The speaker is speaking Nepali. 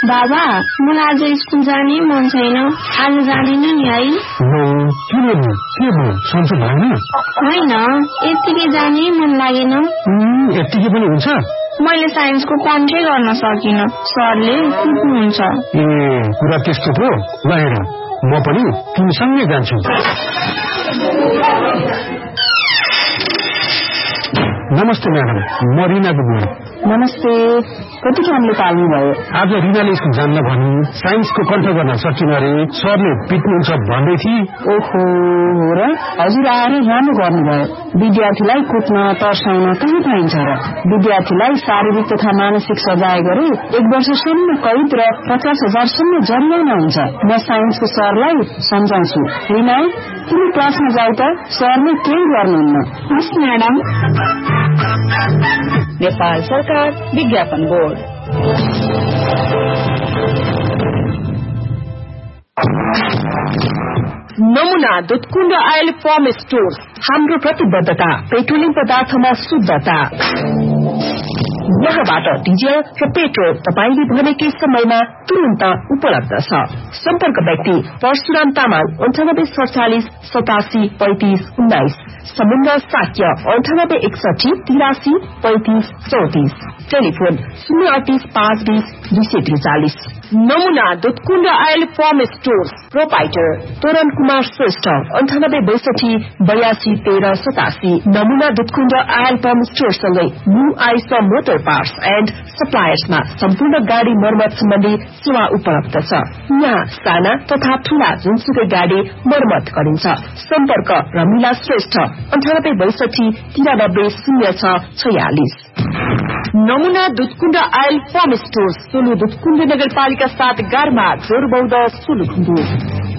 बाबा मलाई आज स्कुल जाने मन छैन, आज जाँदिन नि है। सन्चो भएन? होइन, यत्तिकै जाने मन लागेन। यत्तिकै पनि हुन्छ? मैले साइन्सको कन्ट्रै गर्न सकिन, सरले कुट्नुहुन्छ। कुरा त्यस्तो पो। ल हेर, म पनि तिमीसँगै जान्छु। नमस्ते म्याडम, म रिनाको बुवा। नमस्ते। कतिखेरले पाल्नु भयो? आज रिनाले स्कुल जान्न भन्नु, साइन्सको कन्ट्रोल गर्न सकिन अरे, सरले पिट्नुहुन्छ भन्दै थिए। ओहो, हो र? हजुर आएर राम्रो गर्नुभयो। विद्यार्थीलाई कुट्न तर्साउन कहाँ पाइन्छ र? विद्यार्थीलाई शारीरिक तथा मानसिक सजाय गरे 1 वर्षसम्म कैद र 50,000 सम्म जरिवाना हुन्छ। म साइन्सको सरलाई सम्झाउँछु। रिना, तिमी क्लासमा जाऊ त, सरले केही गर्नुहुन्न। हस् म्याडम। नेपाल सरकार विज्ञापन बोर्ड। नमुना दुधकुण्ड आयल फर्म स्टोर्स। हाम्रो प्रतिबद्धता पेट्रोलियम पदार्थमा शुद्धता। यहाँबाट डिजल र पेट्रोल तपाईले भनेकै समयमा तुरन्त उपलब्ध छ। सम्पर्क व्यक्ति परशुराम तामाङ 9847 87 35 19, समुद्र साक्य 9861 83 35 34, टेलिफोन 038 520 243। नमुना Dudhkund oil form stores. Proprietor तोरण कुमार श्रेष्ठ 9862 82 13 87। नमुना दुधकुण्ड आयल फर्म स्टोर सँगै new ice motor parts and सप्लायर्समा सम्पूर्ण गाडी मर्मत सम्बन्धी सेवा उपलब्ध छ। यहाँ साना तथा ठूला जुनसुकै गाडी मर्मत गरिन्छ। सम्पर्क रमिला श्रेष्ठ 9862 93 06 46। नमुना Dudhkund oil form store, Solu Dudhkund नगरपालिका 7 गारमा, जोरबौध सोलुखुम्बु।